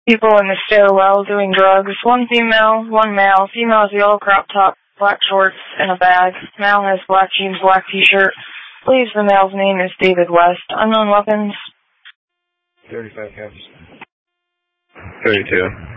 People in the stairwell doing drugs. One female, one male. Female has yellow crop top, black shorts, and a bag. Male has black jeans, black t-shirt. Believes the male's name is David West. Unknown weapons. 35 caps. 32.